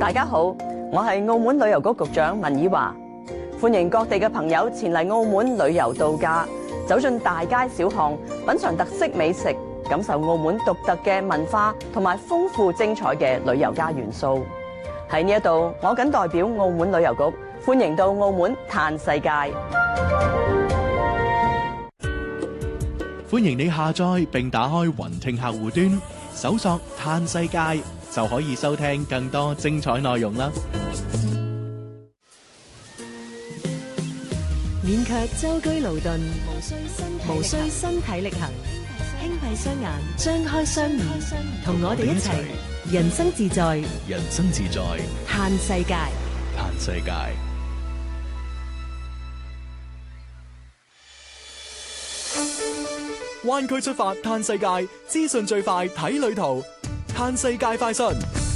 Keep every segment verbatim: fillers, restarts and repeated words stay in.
大家好，我係澳門旅遊局局長文以華，歡迎各地嘅朋友前嚟澳門旅遊度假，走進大街小巷，品嘗特色美食，感受澳門獨特嘅文化同埋豐富精彩嘅旅遊家元素。喺呢一度，我謹代表澳門旅遊局歡迎到澳門嘆世界。 歡迎你下載並打開雲聽客戶端，搜索嘆世界就可以收聽更多精彩內容啦。 免卻舟車勞頓，無需身體力行，輕閉雙眼，張開雙耳，同我哋一齊人生自在， 人生自在， 嘆世界， 嘆世界。灣區出發嘆世界，資訊最快睇旅途，嘆世界快訊。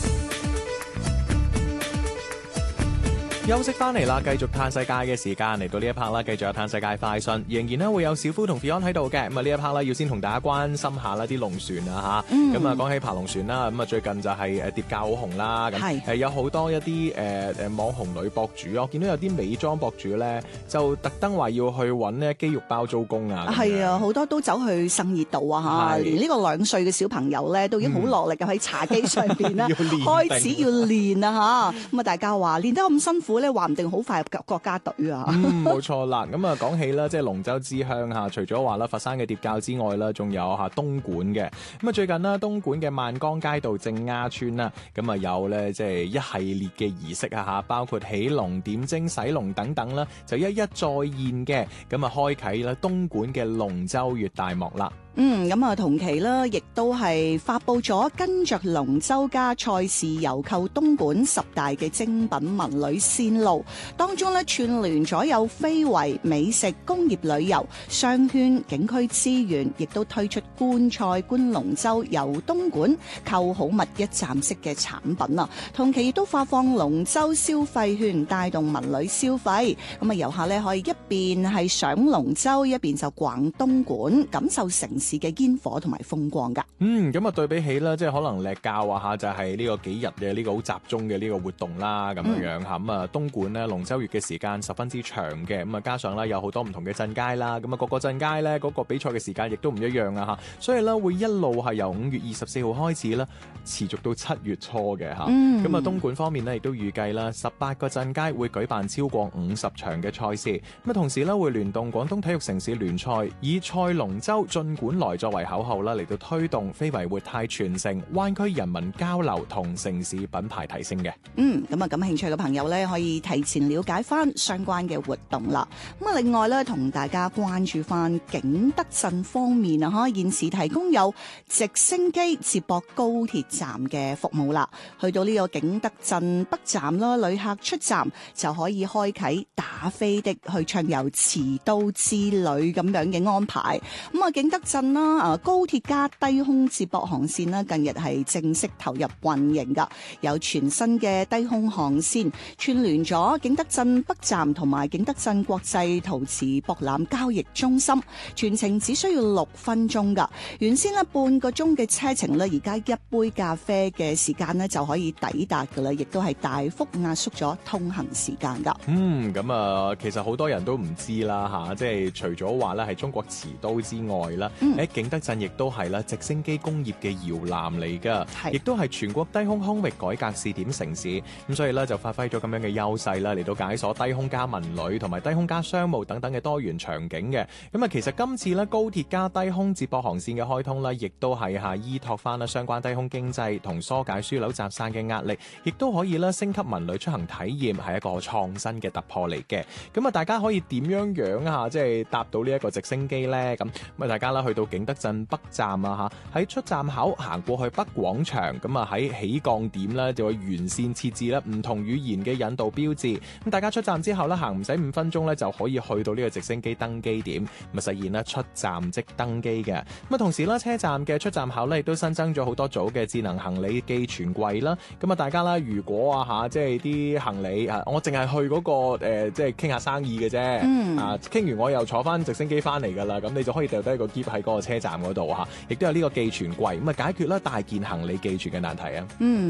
休息翻嚟啦，繼續嘆世界嘅時間嚟到呢一 part 啦，繼續有嘆世界快訊，仍然咧會有小夫同 Fion 喺度嘅。咁啊呢一 part 啦，要先同大家關心下啦啲龍船啊嚇。咁啊講起爬龍船啦，咁啊最近就係誒碟價好紅啦，咁誒有好多一啲誒誒網紅女博主，我見到有啲美妝博主咧，就特登話要去揾呢肌肉包租公啊。 係啊，好多都走去聖熱度啊嚇，連呢個兩歲嘅小朋友咧都已經好落力喺茶几上邊咧開始要練啊嚇。咁啊大家話練得咁辛苦咧，話唔定好快入國家隊啊！ 嗯，冇錯啦。咁啊，講起啦，即係龍舟之鄉嚇，除咗話啦佛山嘅碟教之外啦，仲有嚇東莞嘅。咁啊，最近啦，東莞嘅萬江街道正丫村啦，咁啊有咧即係一系列嘅儀式啊嚇，包括起龍、點睛、洗龍等等啦，就一一再現嘅。咁啊，開啓啦東莞嘅龍舟月大幕啦。 嗯，咁啊同期啦，亦都係發佈咗跟着龍舟家賽事遊購東莞十大嘅精品文旅線路，當中咧串聯咗有非遺、美食、工業旅遊、商圈、景區資源，亦都推出觀賽、觀龍舟遊東莞購好物一站式嘅產品啊！同期亦都發放龍舟消費券，帶動文旅消費。咁啊遊客咧可以一邊係上龍舟，一邊就逛東莞，感受城市嘅煙火同埋風光噶。 嗯，咁啊對比起啦，即係可能瀝教啊嚇，就係呢個幾日嘅呢個好集中嘅呢個活動啦，咁樣樣嚇。咁啊東莞咧龍舟月嘅時間十分之長嘅，咁啊加上咧有好多唔同嘅鎮街啦，咁啊各個鎮街咧嗰個比賽嘅時間亦都唔一樣啊嚇，所以咧會一路係由五月二十四號開始啦，持續到七月初嘅嚇。咁啊東莞方面咧亦都預計啦，十八個鎮街會舉辦超過五十場嘅賽事，咁啊同時咧會聯動廣東體育城市聯賽，以賽龍舟進莞來作為口號啦，嚟到推動非遺活態傳承、灣區人民交流同城市品牌提升嘅。 嗯，咁啊感興趣嘅朋友咧，可以提前了解翻相關嘅活動啦。咁啊，另外咧，同大家關注翻景德鎮方面啊，哈，現時提供有直升機接駁高鐵站嘅服務啦。去到呢個景德鎮北站啦，旅客出站就可以開啟打飛的去暢遊馳都之旅咁樣嘅安排。咁啊，景德鎮啦，啊高鐵加低空接駁航線啦，近日係正式投入運營噶，有全新嘅低空航線串聯咗景德鎮北站同埋景德鎮國際陶瓷博覽交易中心，全程只需要六分鐘噶。原先咧半個鐘嘅車程咧，而家一杯咖啡嘅時間咧就可以抵達噶啦，亦都係大幅壓縮咗通行時間噶。 嗯，咁啊，其實好多人都唔知啦吓，即係除咗話咧係中國馳都之外啦，喺、嗯、景德鎮亦都係啦直升機工業嘅搖籃嚟噶，亦都係全國低空空域改革試點城市。咁所以咧就發揮咗咁樣嘅優勢啦，嚟到解鎖低空加文旅同埋低空加商務等等嘅多元場景嘅。咁啊，其實今次咧高鐵加低空接駁航線嘅開通咧，亦都係下依託翻啦相關低空經濟同疏解樞紐集散嘅壓力，亦都可以咧升級文旅出行體驗，係一個創新嘅突破嚟嘅。咁啊，大家可以點樣樣啊？即係搭到呢一個直升機咧？咁咁啊，大家啦去到景德鎮北站啊嚇，喺出站口行過去北廣場，咁啊喺起降點咧就會沿線設置咧唔同語言嘅引導標誌。咁大家出站之後咧，行唔使五分鐘咧就可以去到呢個直升機登機點，咁啊實現咧出站即登機嘅。咁啊同時咧車站嘅出站口咧亦都新增咗好多組嘅智能行李寄存櫃啦。咁啊大家啦，如果啊嚇即係啲行李啊，我淨係去嗰、嗰個、呃、即係傾下生意嘅啫。嗯、啊傾完我又坐翻直升機翻嚟㗎啦，咁你就可以掉低個篋喺嗰個車站嗰度嚇，亦都有呢個寄存櫃，咁啊解決啦大件行李寄存嘅難題啊。嗯。